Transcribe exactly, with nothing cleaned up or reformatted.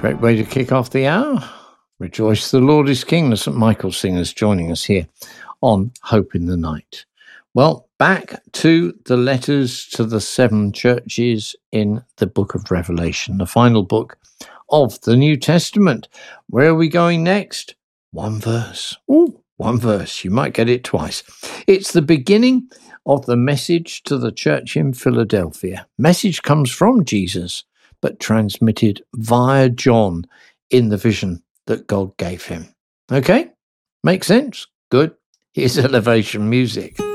Great way to kick off the hour. Rejoice, the Lord is King. The Saint Michael Singers joining us here on Hope in the Night. Well, back to the letters to the seven churches in the book of Revelation, the final book of the New Testament. Where are we going next? One verse. Ooh, one verse. You might get it twice. It's the beginning of the message to the church in Philadelphia. Message comes from Jesus, but transmitted via John in the vision that God gave him. Okay? Makes sense? Good. Here's elevation music.